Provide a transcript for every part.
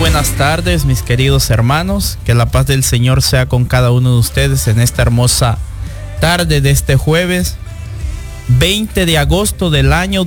buenas tardes, mis queridos hermanos. Que la paz del Señor sea con cada uno de ustedes en esta hermosa tarde de este jueves 20 de agosto del año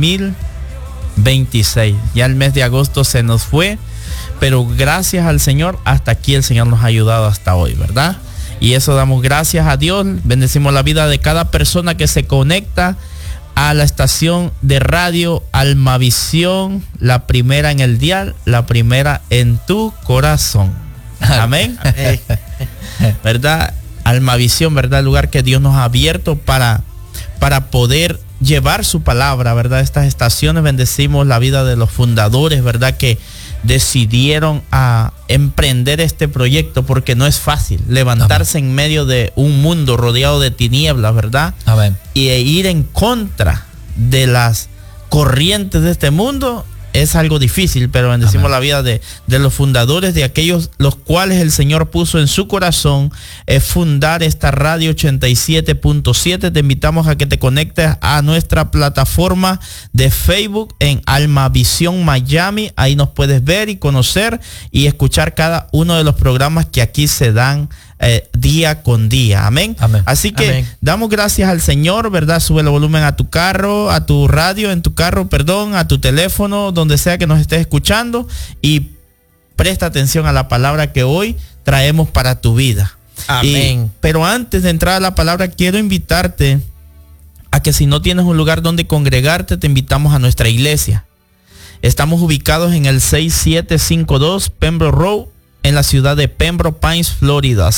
2026. Ya el mes de agosto se nos fue, pero gracias al Señor, hasta aquí el Señor nos ha ayudado hasta hoy, ¿verdad? Y eso damos gracias a Dios. Bendecimos la vida de cada persona que se conecta a la estación de radio Almavisión, la primera en el dial, la primera en tu corazón. Amén. ¿Verdad? Almavisión, ¿verdad? El lugar que Dios nos ha abierto para poder llevar su palabra, ¿verdad? Estas estaciones, bendecimos la vida de los fundadores, ¿verdad? Que decidieron a emprender este proyecto, porque no es fácil levantarse en medio de un mundo rodeado de tinieblas, ¿verdad? Amén. Y ir en contra de las corrientes de este mundo es algo difícil, pero bendecimos Amén. La vida de los fundadores, de aquellos los cuales el Señor puso en su corazón fundar esta radio 87.7. Te invitamos a que te conectes a nuestra plataforma de Facebook en Almavisión Miami. Ahí nos puedes ver y conocer y escuchar cada uno de los programas que aquí se dan día con día. Amén. Amén. Así que Amén. damos gracias al Señor, ¿verdad? Sube el volumen a tu carro, a tu radio, en tu carro, perdón, a tu teléfono, donde sea que nos estés escuchando, y presta atención a la palabra que hoy traemos para tu vida. Amén. Pero antes de entrar a la palabra, quiero invitarte a que si no tienes un lugar donde congregarte, te invitamos a nuestra iglesia. Estamos ubicados en el 6752 Pembroke Road, en la ciudad de Pembroke Pines, Florida.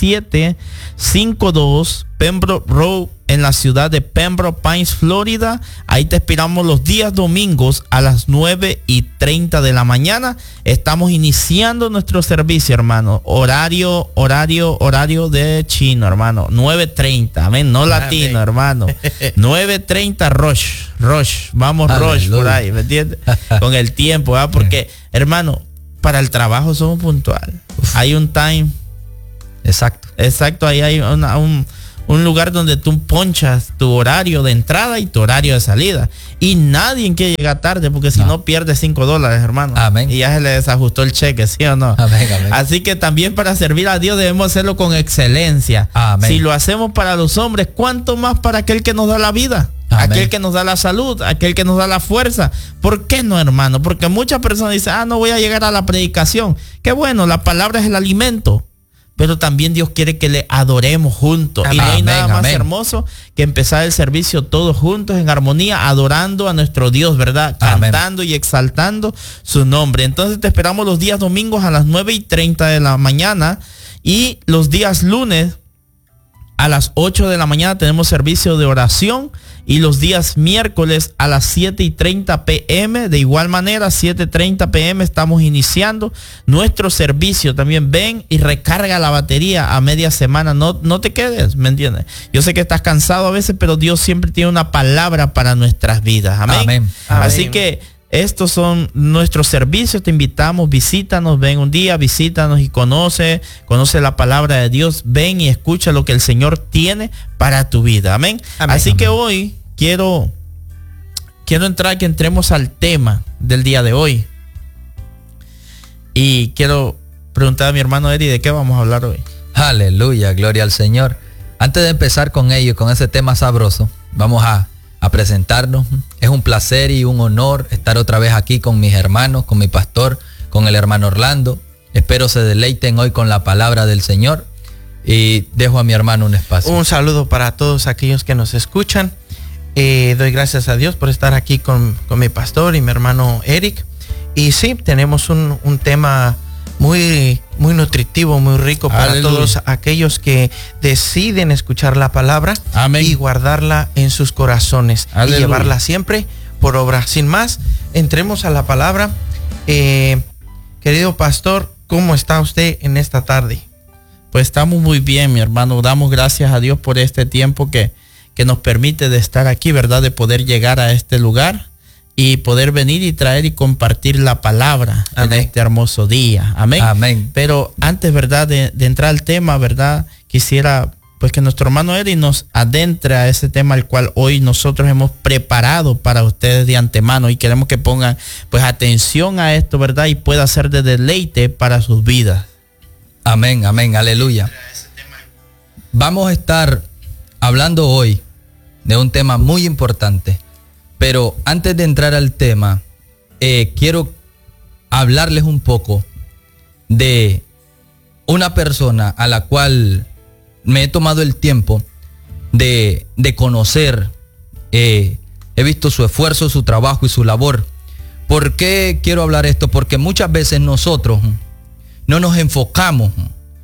6752 Pembroke Road, en la ciudad de Pembroke Pines, Florida. Ahí te esperamos los días domingos a las 9:30 de la mañana. Estamos iniciando nuestro servicio, hermano. Horario de chino, hermano. 9:30, amén, no latino, amén, hermano. 9:30 Rush. Vamos, Aleluya. Rush por ahí, ¿me entiendes? Con el tiempo, ¿verdad? Porque, hermano, para el trabajo somos puntuales. Hay un time. Exacto, ahí hay un lugar donde tú ponchas tu horario de entrada y tu horario de salida. Y nadie quiere llegar tarde, porque si no pierdes $5, hermano. Amén. Y ya se le desajustó el cheque, ¿sí o no? Amén, amén. Así que también para servir a Dios debemos hacerlo con excelencia. Amén. Si lo hacemos para los hombres, ¿cuánto más para aquel que nos da la vida? Amén. Aquel que nos da la salud, aquel que nos da la fuerza. ¿Por qué no, hermano? Porque muchas personas dicen, no voy a llegar a la predicación. Qué bueno, la palabra es el alimento, pero también Dios quiere que le adoremos juntos. Amén. Y no hay nada más hermoso que empezar el servicio todos juntos en armonía, adorando a nuestro Dios, ¿verdad? Cantando y exaltando su nombre. Entonces te esperamos los días domingos a las 9:30 de la mañana, y los días lunes a las 8 de la mañana tenemos servicio de oración, y los días miércoles a las 7:30 p.m. de igual manera, 7:30 p.m. estamos iniciando nuestro servicio. También ven y recarga la batería a media semana. No te quedes, ¿me entiendes? Yo sé que estás cansado a veces, pero Dios siempre tiene una palabra para nuestras vidas. Amén. Amén. Así que estos son nuestros servicios. Te invitamos, visítanos, ven un día, visítanos y conoce la palabra de Dios. Ven y escucha lo que el Señor tiene para tu vida. Amén. Amén. Así Amén. que hoy quiero entrar, que entremos al tema del día de hoy. Y quiero preguntar a mi hermano Eri, ¿de qué vamos a hablar hoy? Aleluya, gloria al Señor. Antes de empezar con ello, con ese tema sabroso, vamos a presentarnos. Es un placer y un honor estar otra vez aquí con mis hermanos, con mi pastor, con el hermano Orlando. Espero se deleiten hoy con la palabra del Señor, y dejo a mi hermano un espacio. Un saludo para todos aquellos que nos escuchan. Doy gracias a Dios por estar aquí con mi pastor y mi hermano Eric. Y sí, tenemos un tema muy nutritivo, muy rico para Aleluya. todos aquellos que deciden escuchar la palabra. Amén. Y guardarla en sus corazones. Aleluya. Y llevarla siempre por obra. Sin más, entremos a la palabra. Querido pastor, ¿cómo está usted en esta tarde? Pues estamos muy bien, mi hermano. Damos gracias a Dios por este tiempo que nos permite de estar aquí, ¿verdad? De poder llegar a este lugar y poder venir y traer y compartir la palabra. Amén. En este hermoso día. Amén. Amén. Pero antes, ¿verdad? De entrar al tema, ¿verdad? Quisiera pues que nuestro hermano Eric nos adentre a ese tema al cual hoy nosotros hemos preparado para ustedes de antemano, y queremos que pongan pues atención a esto, ¿verdad? Y pueda ser de deleite para sus vidas. Amén, amén, aleluya. Vamos a estar hablando hoy de un tema muy importante, pero antes de entrar al tema, quiero hablarles un poco de una persona a la cual me he tomado el tiempo de conocer. He visto su esfuerzo, su trabajo y su labor. ¿Por qué quiero hablar esto? Porque muchas veces nosotros no nos enfocamos,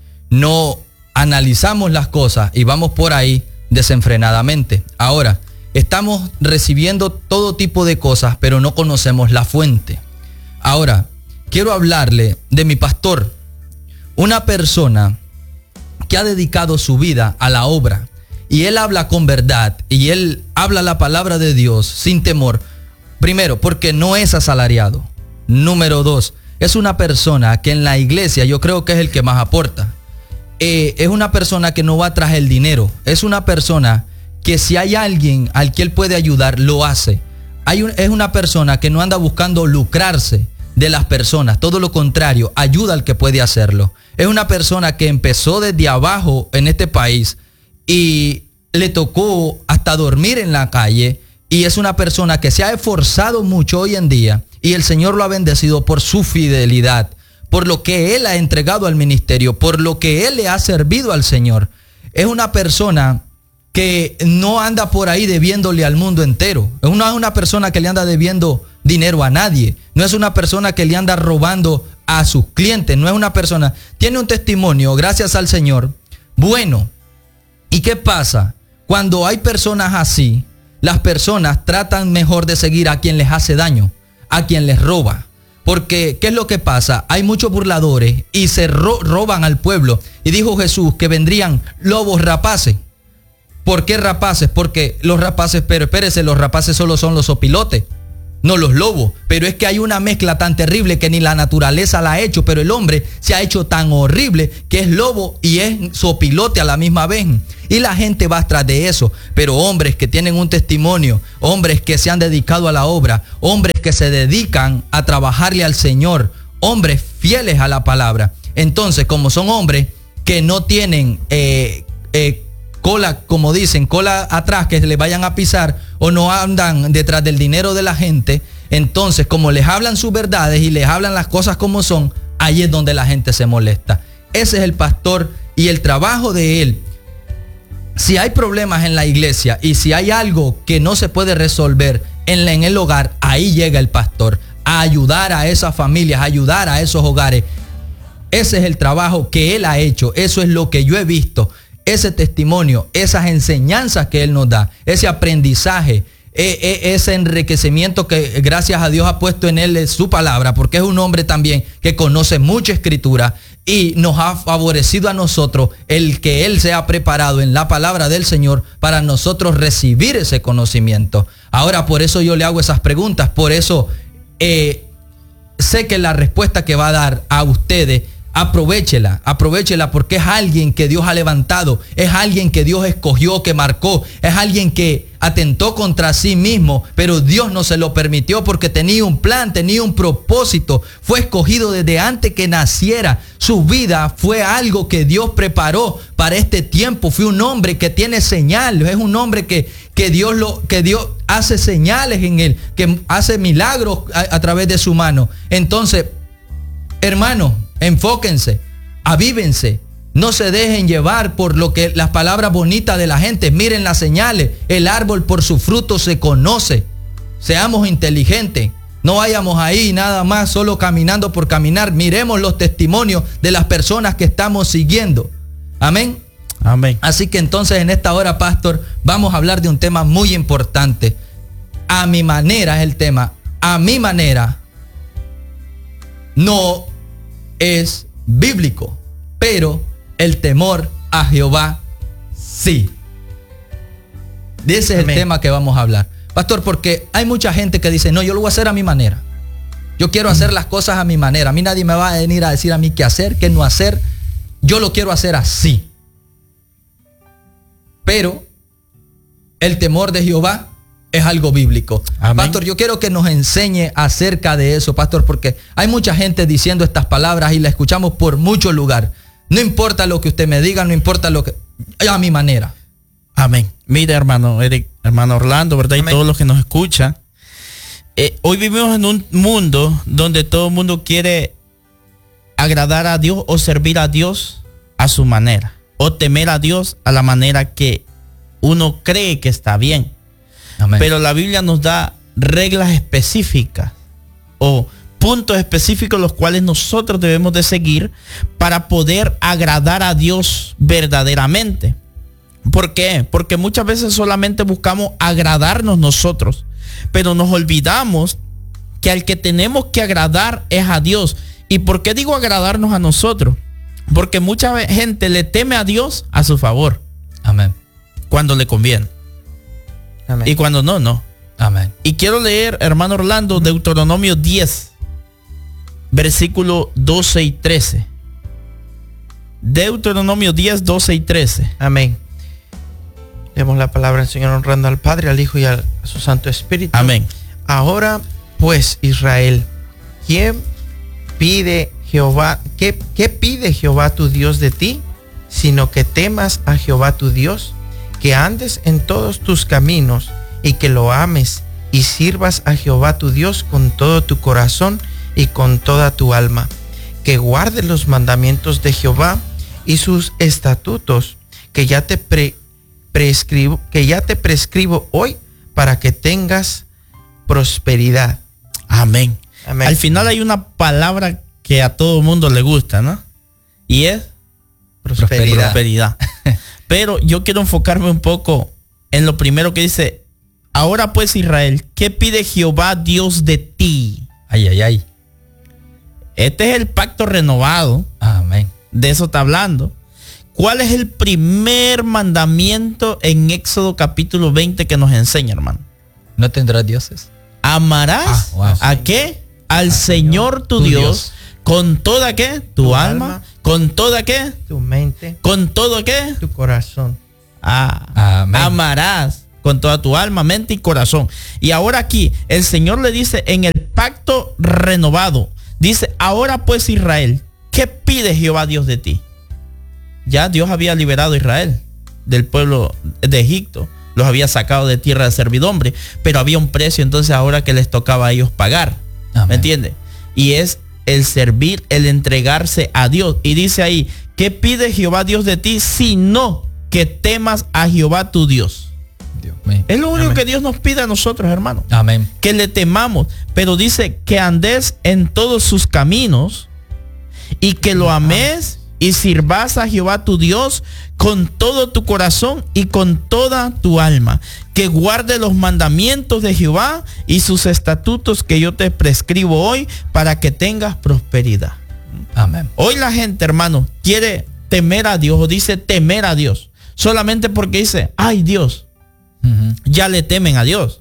no analizamos las cosas y vamos por ahí desenfrenadamente. Ahora, estamos recibiendo todo tipo de cosas, pero no conocemos la fuente. Ahora, quiero hablarle de mi pastor, una persona que ha dedicado su vida a la obra, y él habla con verdad, y él habla la palabra de Dios sin temor. Primero, porque no es asalariado. Número 2, es una persona que en la iglesia yo creo que es el que más aporta. Es una persona que no va tras el dinero. Es una persona que si hay alguien al que él puede ayudar, lo hace. Es una persona que no anda buscando lucrarse de las personas, todo lo contrario, ayuda al que puede hacerlo. Es una persona que empezó desde abajo en este país y le tocó hasta dormir en la calle, y es una persona que se ha esforzado mucho hoy en día, y el Señor lo ha bendecido por su fidelidad, por lo que él ha entregado al ministerio, por lo que él le ha servido al Señor. Es una persona que no anda por ahí debiéndole al mundo entero. Es una persona que le anda debiendo dinero a nadie. No es una persona que le anda robando a sus clientes. No es una persona. Tiene un testimonio, gracias al Señor, bueno. ¿Y qué pasa? Cuando hay personas así, las personas tratan mejor de seguir a quien les hace daño, a quien les roba. Porque, ¿qué es lo que pasa? Hay muchos burladores y se roban al pueblo. Y dijo Jesús que vendrían lobos rapaces. ¿Por qué rapaces? Porque los rapaces, pero espérese, los rapaces solo son los opilotes, no los lobos. Pero es que hay una mezcla tan terrible que ni la naturaleza la ha hecho, pero el hombre se ha hecho tan horrible que es lobo y es sopilote a la misma vez. Y la gente va atrás de eso. Pero hombres que tienen un testimonio, hombres que se han dedicado a la obra, hombres que se dedican a trabajarle al Señor, hombres fieles a la palabra. Entonces, como son hombres que no tienen cola, como dicen, cola atrás que le vayan a pisar, o no andan detrás del dinero de la gente, entonces como les hablan sus verdades y les hablan las cosas como son, ahí es donde la gente se molesta. Ese es el pastor y el trabajo de él. Si hay problemas en la iglesia y si hay algo que no se puede resolver en el hogar, ahí llega el pastor a ayudar a esas familias, a ayudar a esos hogares. Ese es el trabajo que él ha hecho. Eso es lo que yo he visto. Ese testimonio, esas enseñanzas que él nos da, ese aprendizaje, ese enriquecimiento que gracias a Dios ha puesto en él su palabra, porque es un hombre también que conoce mucha escritura y nos ha favorecido a nosotros el que él se ha preparado en la palabra del Señor para nosotros recibir ese conocimiento. Ahora, por eso yo le hago esas preguntas, por eso sé que la respuesta que va a dar a ustedes, aprovechela porque es alguien que Dios ha levantado, es alguien que Dios escogió, que marcó, es alguien que atentó contra sí mismo, pero Dios no se lo permitió porque tenía un plan, tenía un propósito, fue escogido desde antes que naciera. Su vida fue algo que Dios preparó para este tiempo. Fue un hombre que tiene señales, es un hombre que Dios hace señales en él, que hace milagros a través de su mano. Entonces, hermanos, enfóquense, avívense, no se dejen llevar por lo que las palabras bonitas de la gente. Miren las señales, el árbol por su fruto se conoce. Seamos inteligentes, no vayamos ahí nada más solo caminando por caminar. Miremos los testimonios de las personas que estamos siguiendo. Amén. Amén. Así que entonces en esta hora, pastor, vamos a hablar de un tema muy importante. A mi manera es el tema. A mi manera no es bíblico, pero el temor a Jehová sí. Ese es el tema que vamos a hablar, pastor, porque hay mucha gente que dice, no, yo lo voy a hacer a mi manera. Yo quiero hacer las cosas a mi manera. A mí nadie me va a venir a decir a mí qué hacer, qué no hacer. Yo lo quiero hacer así. Pero el temor de Jehová es algo bíblico. Amén. Pastor, yo quiero que nos enseñe acerca de eso, pastor, porque hay mucha gente diciendo estas palabras y la escuchamos por muchos lugares. No importa lo que usted me diga, no importa lo que... A mi manera. Amén. Mira, hermano Eric, hermano Orlando, ¿verdad? Amén. Y todos los que nos escuchan. Hoy vivimos en un mundo donde todo el mundo quiere agradar a Dios o servir a Dios a su manera, o temer a Dios a la manera que uno cree que está bien. Amén. Pero la Biblia nos da reglas específicas o puntos específicos los cuales nosotros debemos de seguir para poder agradar a Dios verdaderamente. ¿Por qué? Porque muchas veces solamente buscamos agradarnos nosotros, pero nos olvidamos que al que tenemos que agradar es a Dios. ¿Y por qué digo agradarnos a nosotros? Porque mucha gente le teme a Dios a su favor. Amén. Cuando le conviene. Amén. Y cuando no, no. Amén. Y quiero leer, hermano Orlando, Deuteronomio 10, versículo 12 y 13. Deuteronomio 10, 12 y 13. Amén. Leemos la palabra del Señor honrando al Padre, al Hijo y a su Santo Espíritu. Amén. Ahora, pues, Israel, ¿qué pide Jehová tu Dios de ti? Sino que temas a Jehová tu Dios, que andes en todos tus caminos y que lo ames y sirvas a Jehová tu Dios con todo tu corazón y con toda tu alma, que guardes los mandamientos de Jehová y sus estatutos que ya te prescribo hoy para que tengas prosperidad. Amén. Amén. Al final hay una palabra que a todo mundo le gusta, ¿no? Y es prosperidad. Pero yo quiero enfocarme un poco en lo primero que dice: ahora pues, Israel, ¿qué pide Jehová Dios de ti? Ay, ay, ay. Este es el pacto renovado. Amén. De eso está hablando. ¿Cuál es el primer mandamiento en Éxodo capítulo 20 que nos enseña, hermano? No tendrás dioses. Amarás ¿a qué? Al Señor tu Dios. ¿Con toda qué? Tu alma. ¿Con toda qué? Tu mente. ¿Con todo qué? Tu corazón. Amén. Amarás con toda tu alma, mente y corazón. Y ahora aquí el Señor le dice en el pacto renovado, dice: ahora pues, Israel, ¿qué pide Jehová Dios de ti? Ya Dios había liberado a Israel del pueblo de Egipto, los había sacado de tierra de servidumbre, pero había un precio entonces ahora que les tocaba a ellos pagar. Amén. ¿Me entiendes? Y es el servir, el entregarse a Dios. Y dice ahí: ¿qué pide Jehová Dios de ti? Sino que temas a Jehová tu Dios. Dios mío. Es lo único Amén. que Dios nos pide a nosotros, hermano. Amén. Que le temamos. Pero dice que andes en todos sus caminos y que lo ames y sirvas a Jehová tu Dios con todo tu corazón y con toda tu alma, que guarde los mandamientos de Jehová y sus estatutos que yo te prescribo hoy para que tengas prosperidad. Amén. Hoy la gente, hermano, quiere temer a Dios o dice temer a Dios solamente porque dice: ay, Dios. Ya le temen a Dios,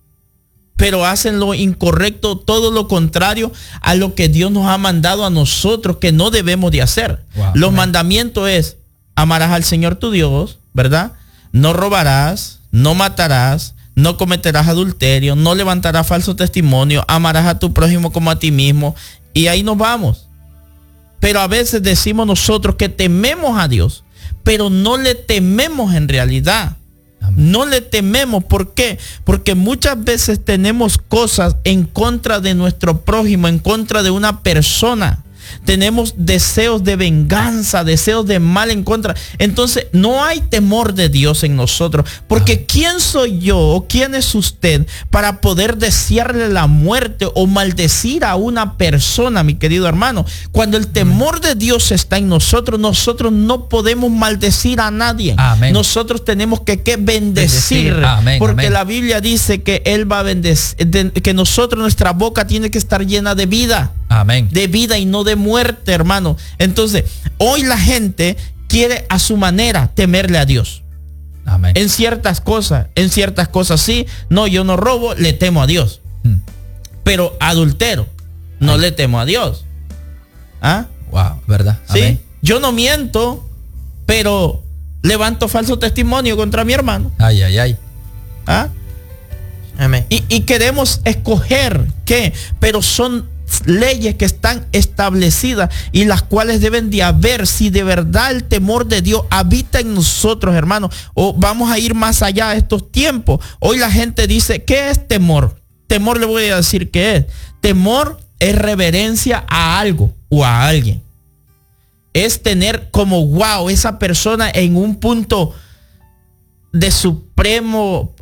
pero hacen lo incorrecto, todo lo contrario a lo que Dios nos ha mandado a nosotros que no debemos de hacer. Wow. Los mandamientos es: amarás al Señor tu Dios, ¿verdad? No robarás, no matarás, no cometerás adulterio, no levantarás falso testimonio, amarás a tu prójimo como a ti mismo. Y ahí nos vamos. Pero a veces decimos nosotros que tememos a Dios, pero no le tememos en realidad. No le tememos. ¿Por qué? Porque muchas veces tenemos cosas en contra de nuestro prójimo, en contra de una persona. Tenemos deseos de venganza, deseos de mal en contra. Entonces no hay temor de Dios en nosotros. Porque ¿quién soy yo o quién es usted para poder desearle la muerte o maldecir a una persona, mi querido hermano? Cuando el temor de Dios está en nosotros, nosotros no podemos maldecir a nadie. Amén. Nosotros tenemos que bendecir. Amén, porque amén. la Biblia dice que Él va a bendecir, que nosotros, nuestra boca tiene que estar llena de vida. Amén. De vida y no de muerte, hermano. Entonces, hoy la gente quiere a su manera temerle a Dios. Amén. En ciertas cosas sí. No, yo no robo, le temo a Dios. Pero adultero, no le temo a Dios. ¿Ah? Wow, ¿verdad? Sí. Amén. Yo no miento, pero levanto falso testimonio contra mi hermano. Ay, ay, ay. ¿Ah? Amén. Y queremos escoger qué, pero son leyes que están establecidas y las cuales deben de haber si de verdad el temor de Dios habita en nosotros, hermanos. O vamos a ir más allá de estos tiempos. Hoy la gente dice, ¿qué es temor? Temor, le voy a decir qué es. Temor es reverencia a algo o a alguien. Es tener como wow, esa persona en un punto de supremo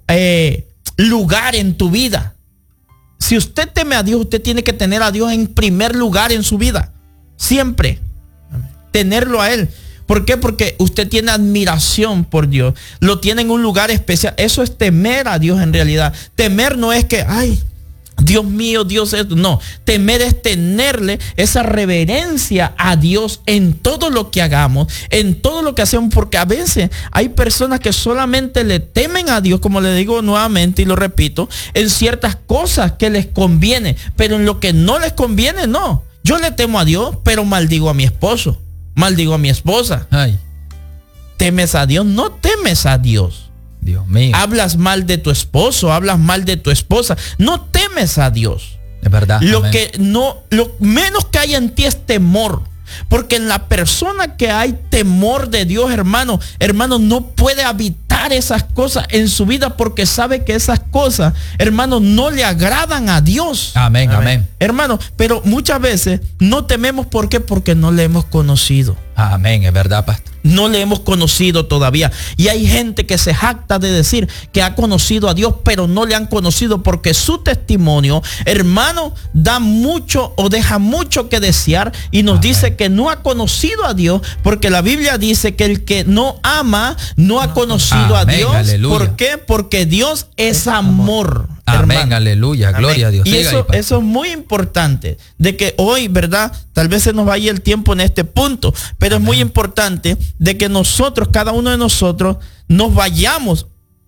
lugar en tu vida. Si usted teme a Dios, usted tiene que tener a Dios en primer lugar en su vida. Siempre. Amén. Tenerlo a Él. ¿Por qué? Porque usted tiene admiración por Dios. Lo tiene en un lugar especial. Eso es temer a Dios en realidad. Temer no es que, ay, Dios mío, Dios es... No, temer es tenerle esa reverencia a Dios en todo lo que hagamos, en todo lo que hacemos, porque a veces hay personas que solamente le temen a Dios, como le digo nuevamente y lo repito, en ciertas cosas que les conviene, pero en lo que no les conviene, no. Yo le temo a Dios, pero maldigo a mi esposo, maldigo a mi esposa. Ay. ¿Temes a Dios? No temes a Dios. Dios mío. Hablas mal de tu esposo, hablas mal de tu esposa. No temes a Dios. Es verdad. Lo amén. lo menos que hay en ti es temor. Porque en la persona que hay temor de Dios, hermano, no puede habitar esas cosas en su vida porque sabe que esas cosas, hermano, no le agradan a Dios. Amén, amén. Hermano, pero muchas veces no tememos, ¿por qué? Porque no le hemos conocido. Amén, es verdad, pastor. No le hemos conocido todavía. Y hay gente que se jacta de decir que ha conocido a Dios, pero no le han conocido porque su testimonio, hermano, da mucho o deja mucho que desear y nos dice que no ha conocido a Dios, porque la Biblia dice que el que no ama no ha conocido a Dios. Aleluya. ¿Por qué? Porque Dios es amor. Amén, hermano. Aleluya, Amén. Gloria a Dios. Y eso es muy importante, de que hoy, ¿verdad? Tal vez se nos vaya el tiempo en este punto, pero Amén. es muy importante de que nosotros, cada uno de nosotros, nos vayamos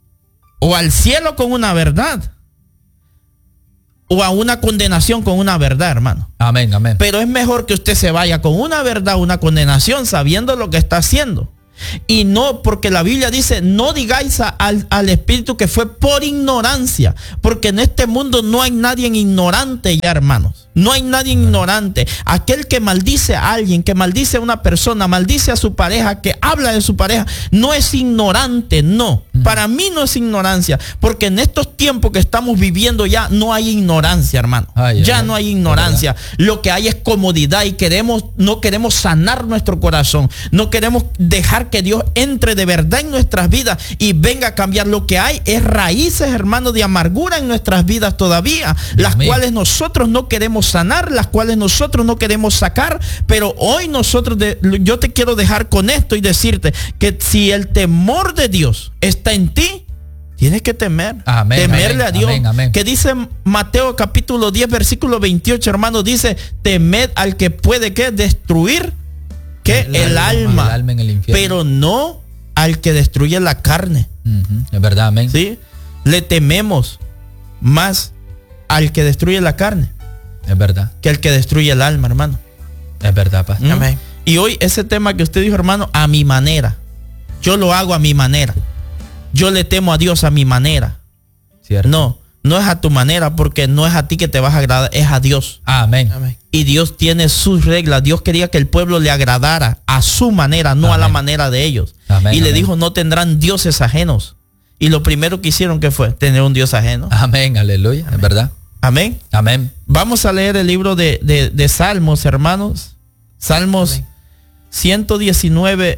o al cielo con una verdad o a una condenación con una verdad, hermano. Amén, amén. Pero es mejor que usted se vaya con una verdad, una condenación, sabiendo lo que está haciendo. Y no, porque la Biblia dice, no digáis al Espíritu que fue por ignorancia, porque en este mundo no hay nadie ignorante ya, hermanos. No hay nadie ignorante. Aquel que maldice a alguien, que maldice a una persona, maldice a su pareja, que habla de su pareja, no es ignorante, no. Para mí no es ignorancia, porque en estos tiempos que estamos viviendo ya no hay ignorancia, hermano. Ya no hay ignorancia. Lo que hay es comodidad y no queremos sanar nuestro corazón. No queremos dejar que Dios entre de verdad en nuestras vidas y venga a cambiar. Lo que hay es raíces, hermano, de amargura en nuestras vidas todavía, las cuales nosotros no queremos sanar, las cuales nosotros no queremos sacar. Pero hoy yo te quiero dejar con esto y decirte que si el temor de Dios está en ti, tienes que temer. Amén, temerle amén, a Dios. amén, amén. Que dice Mateo capítulo 10 versículo 28, hermano, dice, temed al que puede destruir el alma en el infierno, pero no al que destruye la carne. Es verdad, amén. ¿Sí? Le tememos más al que destruye la carne, es verdad, que al que destruye el alma, hermano. Es verdad, pastor. Amén. Y hoy ese tema que usted dijo, hermano, a mi manera. Yo lo hago a mi manera. Yo le temo a Dios a mi manera. Cierto. No es a tu manera, porque no es a ti que te vas a agradar, es a Dios. Amén. Amén. Y Dios tiene sus reglas. Dios quería que el pueblo le agradara a su manera, no a la manera de ellos. Amén, y le amén. dijo, no tendrán dioses ajenos. Y lo primero que hicieron, ¿qué fue? Tener un Dios ajeno. Amén, aleluya, Amén. es verdad. Amén. Amén. Vamos a leer el libro de Salmos, hermanos. Salmos Amén. 119,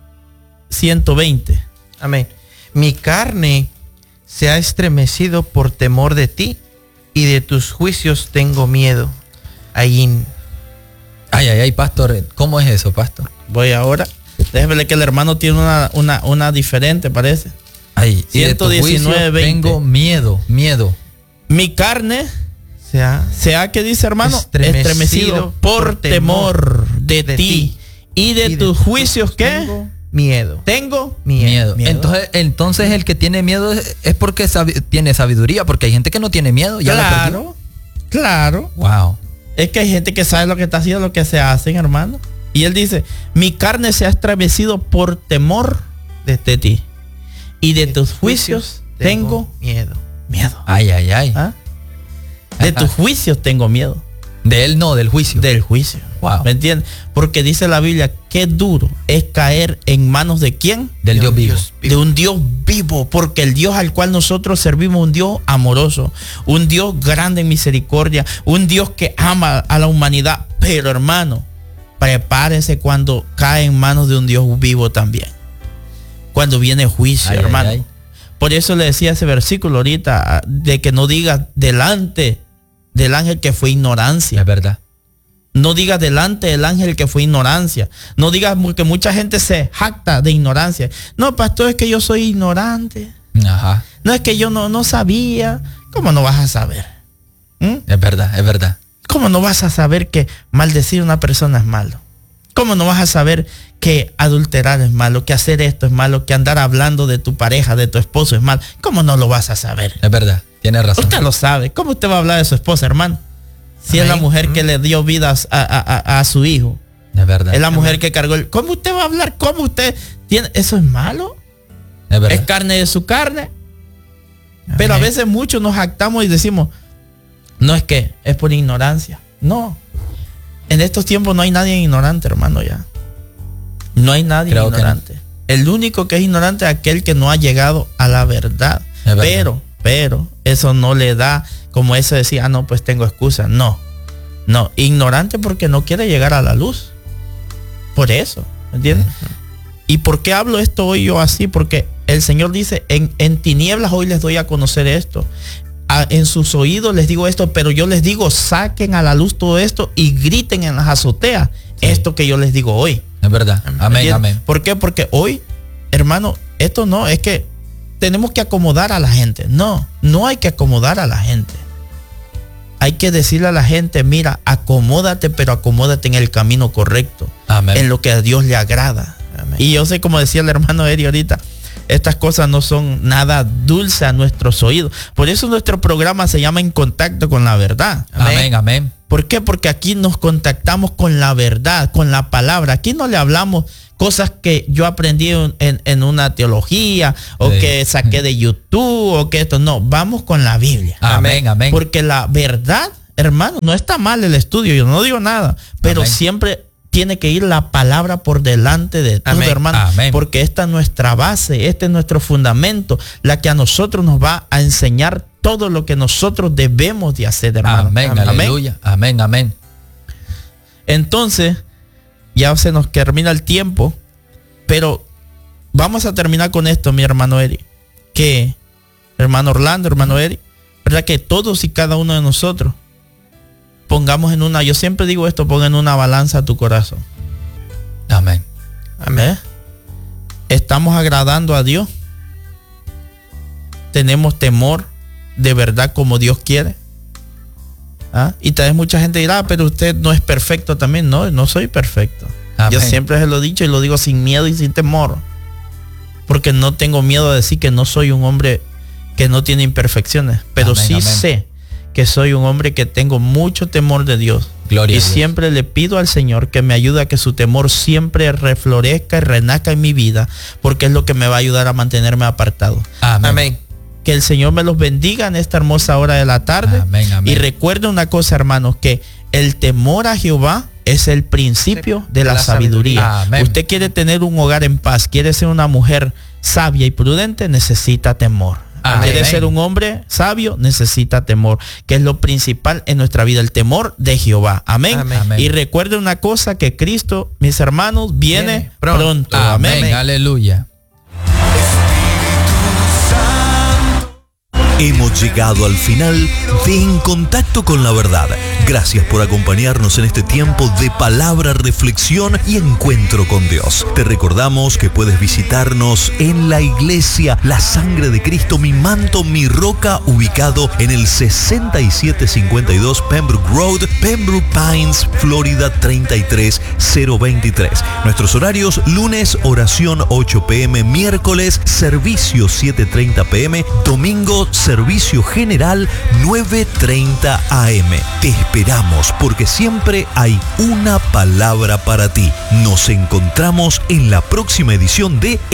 120. Amén. Mi carne se ha estremecido por temor de ti, y de tus juicios tengo miedo. Ahí. Ay, pastor, ¿cómo es eso, pastor? Voy ahora. Déjeme ver que el hermano tiene una diferente, parece. Ay, y de tu 119, juicio 20. tengo miedo. Mi carne se ha ¿qué dice, hermano? Estremecido por temor de ti. Y de tus juicios, ¿qué? Tengo miedo. Tengo Miedo. Entonces el que tiene miedo es porque tiene sabiduría, porque hay gente que no tiene miedo. Ya Claro. Wow. Es que hay gente que sabe lo que está haciendo, lo que se hacen, hermano. Y él dice, mi carne se ha estremecido por temor de ti. Y de tus juicios tengo miedo. Ay, ay, ay. ¿Ah? De tus juicios tengo miedo. De él no, del juicio. Del juicio. Wow. ¿Me entiendes? Porque dice la Biblia, qué duro es caer en manos de quién? Del Dios vivo. De un Dios vivo, porque el Dios al cual nosotros servimos, un Dios amoroso, un Dios grande en misericordia, un Dios que ama a la humanidad. Pero hermano, prepárese cuando cae en manos de un Dios vivo también. Cuando viene juicio, ay, hermano. Ay, ay. Por eso le decía ese versículo ahorita, de que no digas delante del ángel que fue ignorancia. Es verdad. No digas delante del ángel que fue ignorancia. No digas, porque mucha gente se jacta de ignorancia. No, pastor, es que yo soy ignorante. Ajá. No, es que yo no sabía. ¿Cómo no vas a saber? Es verdad, es verdad. ¿Cómo no vas a saber que maldecir a una persona es malo? ¿Cómo no vas a saber que adulterar es malo, que hacer esto es malo, que andar hablando de tu pareja, de tu esposo es malo? ¿Cómo no lo vas a saber? Es verdad, tiene razón. Usted lo sabe. ¿Cómo usted va a hablar de su esposa, hermano? Si es la mujer que le dio vida a su hijo. Es verdad. Es la mujer que cargó el... ¿Cómo usted va a hablar? ¿Cómo usted tiene? ¿Eso es malo? Es verdad. Es carne de su carne. Pero a veces muchos nos jactamos y decimos, no, es que es por ignorancia. No. En estos tiempos no hay nadie ignorante, hermano, ya. No hay nadie ignorante. No. El único que es ignorante es aquel que no ha llegado a la verdad. Pero eso no le da, como eso decía, no, pues tengo excusa. No, ignorante porque no quiere llegar a la luz. Por eso, ¿entiendes? ¿Y por qué hablo esto hoy yo así? Porque el Señor dice, en tinieblas hoy les doy a conocer esto. En sus oídos les digo esto, pero yo les digo, saquen a la luz todo esto y griten en las azoteas esto que yo les digo hoy. Es verdad. Amén, amén. ¿Por qué? Porque hoy, hermano, esto no es que tenemos que acomodar a la gente. No hay que acomodar a la gente. Hay que decirle a la gente, mira, acomódate, pero acomódate en el camino correcto. Amén. En lo que a Dios le agrada. Amén. Y yo sé, como decía el hermano Eri ahorita, estas cosas no son nada dulces a nuestros oídos. Por eso nuestro programa se llama En Contacto con la Verdad. Amén, amén. ¿Por qué? Porque aquí nos contactamos con la verdad, con la palabra. Aquí no le hablamos cosas que yo aprendí en una teología o que saqué de YouTube o que esto. No, vamos con la Biblia. Amén, amén. Porque la verdad, hermano, no está mal el estudio, yo no digo nada, pero amén. Siempre tiene que ir la palabra por delante de todo, hermano. Amén. Porque esta es nuestra base, este es nuestro fundamento, la que a nosotros nos va a enseñar todo lo que nosotros debemos de hacer, hermano. Amén, aleluya. Amén, amén. Entonces, ya se nos termina el tiempo, pero vamos a terminar con esto, mi hermano Eri. Que, hermano Orlando, hermano Eri, ¿verdad? Que todos y cada uno de nosotros pongamos en una, yo siempre digo esto, pon en una balanza tu corazón. Amén. Amén. ¿Estamos agradando a Dios? ¿Tenemos temor de verdad como Dios quiere? Y tal vez mucha gente dirá, pero usted no es perfecto también. No soy perfecto. Amén. Yo siempre se lo he dicho y lo digo sin miedo y sin temor, porque no tengo miedo de decir que no soy un hombre que no tiene imperfecciones, pero amén, sí amén. Sé que soy un hombre que tengo mucho temor de Dios. Gloria y a Dios. Siempre le pido al Señor que me ayude a que su temor siempre reflorezca y renazca en mi vida, porque es lo que me va a ayudar a mantenerme apartado. Amén. Amén. Que el Señor me los bendiga en esta hermosa hora de la tarde. Amén, amén. Y recuerden una cosa, hermanos, que el temor a Jehová es el principio de la sabiduría. Amén. Usted quiere tener un hogar en paz, quiere ser una mujer sabia y prudente, necesita temor. Amén. Quiere ser un hombre sabio, necesita temor, que es lo principal en nuestra vida, el temor de Jehová. Amén. Amén. Y recuerden una cosa, que Cristo, mis hermanos, viene pronto. Amén. Amén. Aleluya. Hemos llegado al final de En Contacto con la Verdad. Gracias por acompañarnos en este tiempo de palabra, reflexión y encuentro con Dios. Te recordamos que puedes visitarnos en la iglesia La Sangre de Cristo, Mi Manto, Mi Roca, ubicado en el 6752 Pembroke Road, Pembroke Pines, Florida 33023. Nuestros horarios: lunes, oración 8 p.m, miércoles, servicio 7:30 p.m, domingo, servicio general 9:30 a.m. Te esperamos, porque siempre hay una palabra para ti. Nos encontramos en la próxima edición de